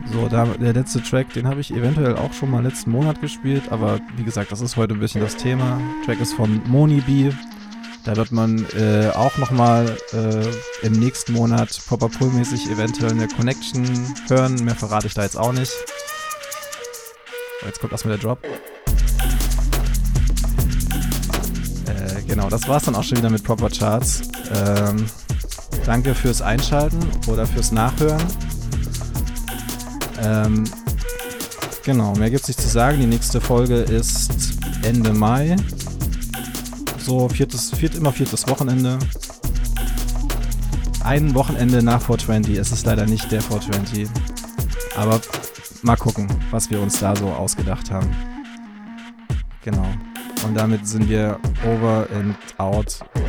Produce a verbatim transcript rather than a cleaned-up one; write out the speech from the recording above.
So, da, der letzte Track, den habe ich eventuell auch schon mal letzten Monat gespielt, aber wie gesagt, das ist heute ein bisschen das Thema. Der Track ist von Moni-B. Da wird man äh, auch nochmal äh, im nächsten Monat Proper Pull-mäßig eventuell eine Connection hören. Mehr verrate ich da jetzt auch nicht. So, jetzt kommt erstmal der Drop. Äh, genau, das war's dann auch schon wieder mit Proper Charts. Ähm, danke fürs Einschalten oder fürs Nachhören. Ähm, genau, mehr gibt's nicht zu sagen. Die nächste Folge ist Ende Mai. So, viertes, viert, immer viertes Wochenende. Ein Wochenende nach vier zwanzig. Es ist leider nicht der vier zwanzig. Aber mal gucken, was wir uns da so ausgedacht haben. Genau. Und damit sind wir over and out.